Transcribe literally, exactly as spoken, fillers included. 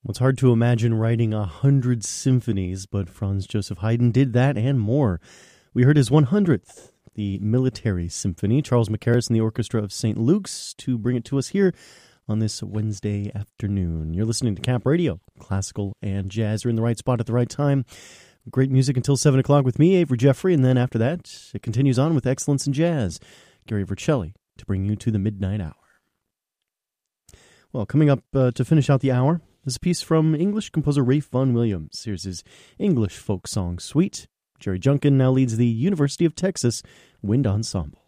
Well, it's hard to imagine writing a hundred symphonies, but Franz Joseph Haydn did that and more. We heard his one hundredth, the Military Symphony, Charles Mackerras and the Orchestra of Saint Luke's, to bring it to us here on this Wednesday afternoon. You're listening to Cap Radio, classical and jazz. You're in the right spot at the right time. Great music until seven o'clock with me, Avery Jeffrey, and then after that, it continues on with Excellence in Jazz, Gary Vercelli, to bring you to the midnight hour. Well, coming up uh, to finish out the hour, there's a piece from English composer Ralph Vaughan Williams. Here's his English folk song suite. Jerry Junkin now leads the University of Texas Wind Ensemble.